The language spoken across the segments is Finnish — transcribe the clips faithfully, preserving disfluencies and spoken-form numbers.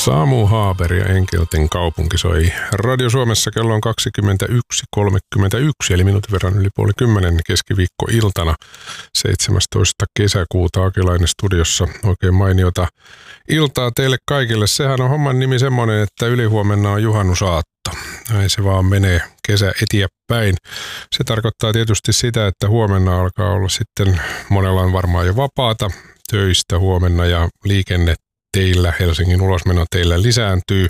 Samu Haber ja Enkelten kaupunki soi Radio Suomessa. Kello on kaksikymmentäyksi kolmekymmentäyksi, eli minuutin verran yli puoli kymmenen keskiviikkoiltana seitsemästoista kesäkuuta. Akilainen studiossa. Oikein mainiota iltaa teille kaikille. Sehän on homman nimi semmoinen, että ylihuomenna on juhannusaatto. Näin se vaan menee kesä eteenpäin. Se tarkoittaa tietysti sitä, että huomenna alkaa olla sitten monella on varmaan jo vapaata töistä huomenna ja liikenne teillä, Helsingin ulosmeno teillä lisääntyy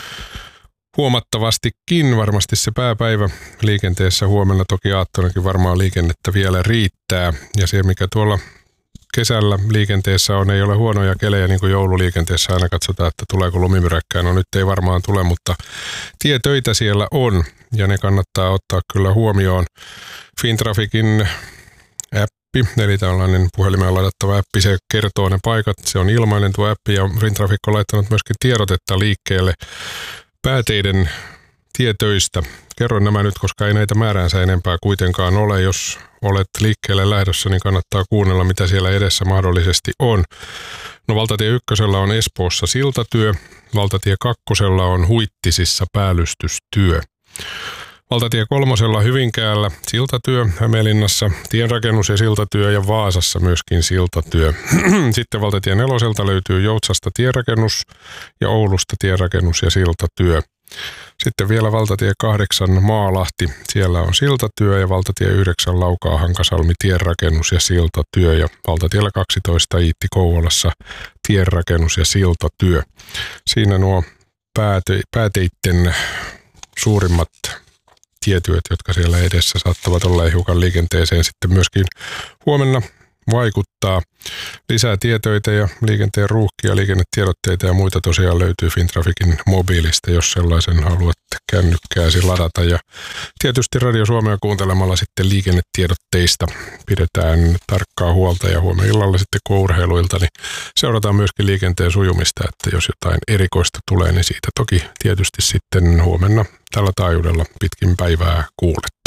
huomattavastikin. Varmasti se pääpäivä liikenteessä huomenna, toki aattonakin varmaan liikennettä vielä riittää. Ja se, mikä tuolla kesällä liikenteessä on, ei ole huonoja kelejä, niin kuin joululiikenteessä aina katsotaan, että tuleeko lumimyräkkää. No nyt ei varmaan tule, mutta tietöitä siellä on ja ne kannattaa ottaa kyllä huomioon. Fintraficin app, eli tällainen puhelimeen ladattava appi, se kertoo ne paikat, se on ilmainen tuo appi ja Fintrafic on laittanut myöskin tiedotetta liikkeelle pääteiden tietöistä. Kerron nämä nyt, koska ei näitä määräänsä enempää kuitenkaan ole. Jos olet liikkeelle lähdössä, niin kannattaa kuunnella, mitä siellä edessä mahdollisesti on. No valtatie ykkösellä on Espoossa siltatyö, valtatie kakkosella on Huittisissa päällystystyö. Valtatie kolmosella Hyvinkäällä siltatyö, Hämeenlinnassa tienrakennus ja siltatyö ja Vaasassa myöskin siltatyö. Sitten valtatie neloselta löytyy Joutsasta tienrakennus ja Oulusta tienrakennus ja siltatyö. Sitten vielä valtatie kahdeksan Maalahti, siellä on siltatyö ja valtatie yhdeksän Laukaa Hankasalmi tienrakennus ja siltatyö ja valtatiellä kaksitoista Iitti Kouvolassa tienrakennus ja siltatyö. Siinä nuo pääte- pääteitten suurimmat tietyöt, jotka siellä edessä saattavat olla hiukan liikenteeseen sitten myöskin huomenna vaikuttaa. Lisää tietoita ja liikenteen ruuhkia, liikennetiedotteita ja muita tosiaan löytyy Fintraficin mobiilista, jos sellaisen haluat kännykkääsi ladata. Ja tietysti Radio Suomea kuuntelemalla sitten liikennetiedotteista pidetään tarkkaa huolta ja huomenna illalla sitten kun urheiluilta, niin seurataan myöskin liikenteen sujumista, että jos jotain erikoista tulee, niin siitä toki tietysti sitten huomenna tällä taajuudella pitkin päivää kuulet.